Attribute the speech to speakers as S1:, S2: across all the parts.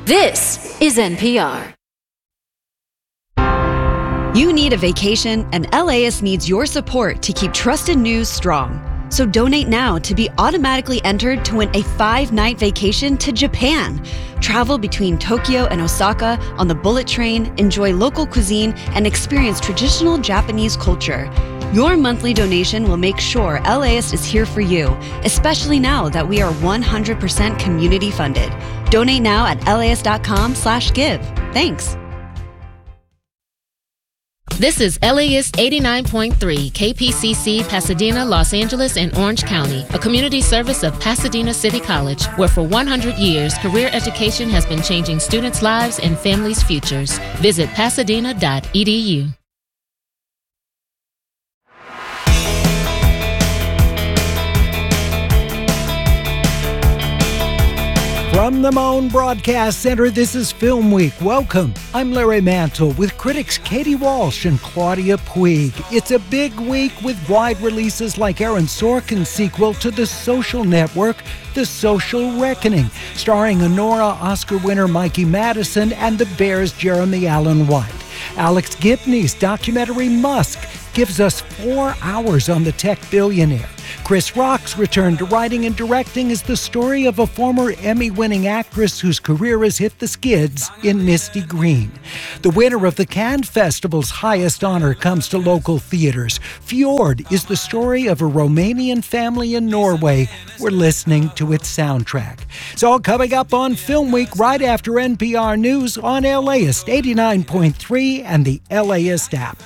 S1: This is NPR.
S2: You need a vacation, and LAist needs your support to keep trusted news strong. So donate now to be automatically entered to win a 5-night vacation to Japan. Travel between Tokyo and Osaka on the bullet train, enjoy local cuisine, and experience traditional Japanese culture. Your monthly donation will make sure LAist is here for you, especially now that we are 100% community funded. Donate now at laist.com/give. Thanks.
S3: This is LAist 89.3 KPCC, Pasadena, Los Angeles, and Orange County, a community service of Pasadena City College, where for 100 years, career education has been changing students' lives and families' futures. Visit pasadena.edu.
S4: From the Moan Broadcast Center, this is Film Week. Welcome. I'm Larry Mantle with critics Katie Walsh and Claudia Puig. It's a big week with wide releases like Aaron Sorkin's sequel to The Social Network, The Social Reckoning, starring Honora Oscar winner Mikey Madison and the Bears' Jeremy Allen White. Alex Gibney's documentary Musk gives us 4 hours on the tech billionaire. Chris Rock's return to writing and directing is the story of a former Emmy-winning actress whose career has hit the skids in Misty Green. The winner of the Cannes Festival's highest honor comes to local theaters. Fjord is the story of a Romanian family in Norway. We're listening to its soundtrack. It's all coming up on Film Week right after NPR News on LAist 89.3 and the LAist app.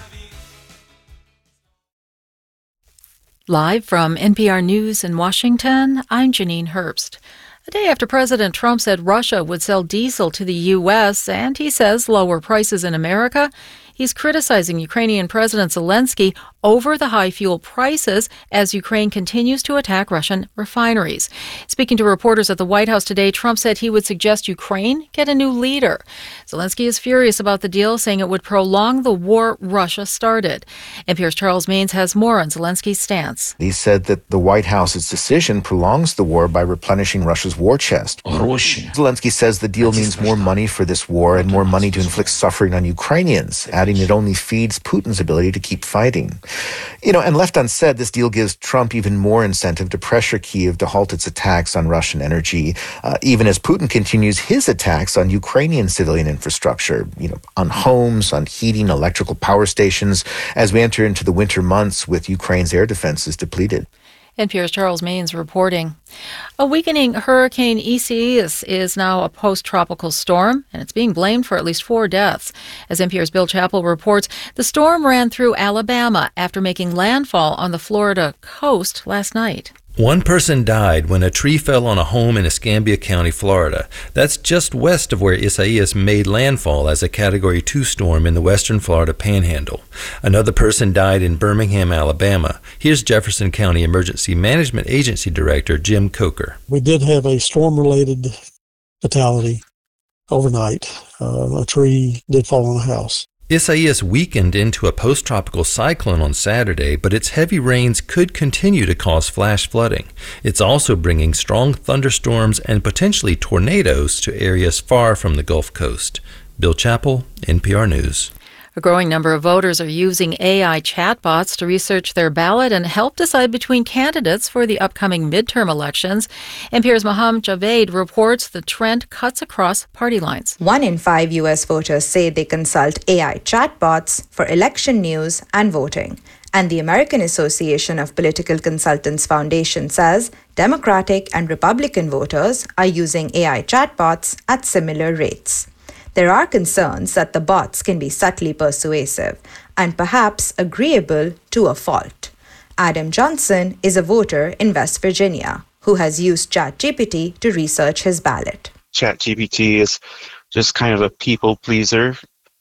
S5: Live from NPR News in Washington, I'm Janine Herbst. A day after President Trump said Russia would sell diesel to the U.S., and he says lower prices in America, he's criticizing Ukrainian President Zelensky over the high fuel prices as Ukraine continues to attack Russian refineries. Speaking to reporters at the White House today, Trump said he would suggest Ukraine get a new leader. Zelensky is furious about the deal, saying it would prolong the war Russia started. NPR's Charles Maynes has more on Zelensky's stance.
S6: He said that the White House's decision prolongs the war by replenishing Russia's war chest. Zelensky says the deal means more money for this war and more money to inflict suffering on Ukrainians, adding it only feeds Putin's ability to keep fighting. And left unsaid, this deal gives Trump even more incentive to pressure Kyiv to halt its attacks on Russian energy, even as Putin continues his attacks on Ukrainian civilian infrastructure, on homes, on heating, electrical power stations, as we enter into the winter months with Ukraine's air defenses depleted.
S5: NPR's Charles Maynes reporting. A weakening Hurricane Isaias is now a post-tropical storm, and it's being blamed for at least 4 deaths. As NPR's Bill Chappell reports, the storm ran through Alabama after making landfall on the Florida coast last night.
S7: 1 person died when a tree fell on a home in Escambia County, Florida. That's just west of where Isaias made landfall as a Category 2 storm in the western Florida Panhandle. Another person died in Birmingham, Alabama. Here's Jefferson County Emergency Management Agency Director Jim Coker.
S8: We did have a storm-related fatality overnight. A tree did fall on a house.
S7: Isaias weakened into a post-tropical cyclone on Saturday, but its heavy rains could continue to cause flash flooding. It's also bringing strong thunderstorms and potentially tornadoes to areas far from the Gulf Coast. Bill Chappell, NPR News.
S5: A growing number of voters are using AI chatbots to research their ballot and help decide between candidates for the upcoming midterm elections. NPR's Maham Javed reports the trend cuts across party lines.
S9: 1 in 5 U.S. voters say they consult AI chatbots for election news and voting. And the American Association of Political Consultants Foundation says Democratic and Republican voters are using AI chatbots at similar rates. There are concerns that the bots can be subtly persuasive and perhaps agreeable to a fault. Adam Johnson is a voter in West Virginia who has used ChatGPT to research his ballot.
S10: ChatGPT is just kind of a people pleaser.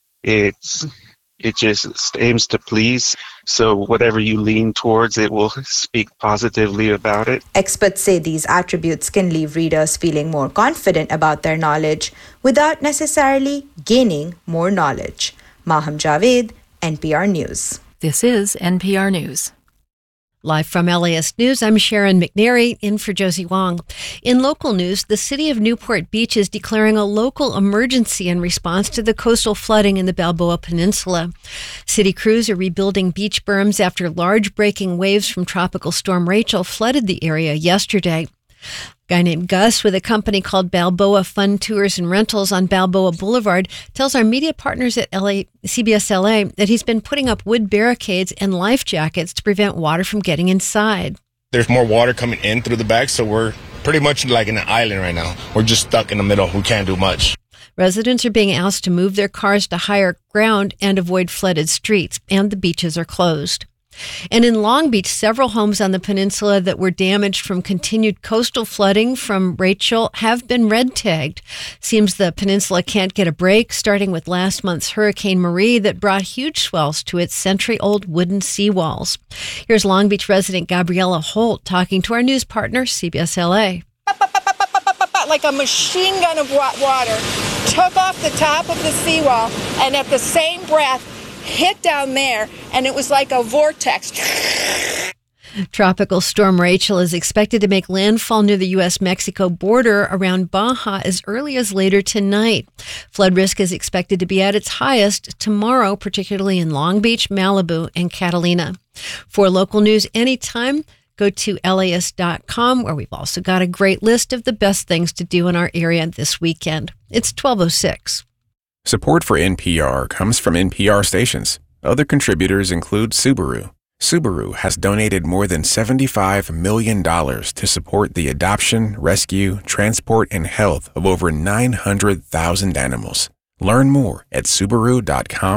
S10: It just aims to please. So whatever you lean towards, it will speak positively about it.
S9: Experts say these attributes can leave readers feeling more confident about their knowledge without necessarily gaining more knowledge. Maham Javed, NPR News.
S5: This is NPR News.
S11: Live from LAS News, I'm Sharon McNary, in for Josie Wong. In local news, the city of Newport Beach is declaring a local emergency in response to the coastal flooding in the Balboa Peninsula. City crews are rebuilding beach berms after large breaking waves from Tropical Storm Rachel flooded the area yesterday. A guy named Gus with a company called Balboa Fun Tours and Rentals on Balboa Boulevard tells our media partners at CBS LA that he's been putting up wood barricades and life jackets to prevent water from getting inside.
S12: There's more water coming in through the back, so we're pretty much like in an island right now. We're just stuck in the middle. We can't do much.
S11: Residents are being asked to move their cars to higher ground and avoid flooded streets, and the beaches are closed. And in Long Beach, several homes on the peninsula that were damaged from continued coastal flooding from Rachel have been red tagged. Seems the peninsula can't get a break, starting with last month's Hurricane Marie that brought huge swells to its century-old wooden seawalls. Here's Long Beach resident Gabriella Holt talking to our news partner, CBS LA.
S13: Like a machine gun of water took off the top of the seawall and at the same breath hit down there, and it was like a vortex.
S11: Tropical Storm Rachel is expected to make landfall near the U.S.-Mexico border around Baja as early as later tonight. Flood risk is expected to be at its highest tomorrow, particularly in Long Beach, Malibu, and Catalina. For local news anytime, go to LAist.com, where we've also got a great list of the best things to do in our area this weekend. It's 12:06.
S14: Support for NPR comes from NPR stations. Other contributors include Subaru. Subaru has donated more than $75 million to support the adoption, rescue, transport, and health of over 900,000 animals. Learn more at Subaru.com.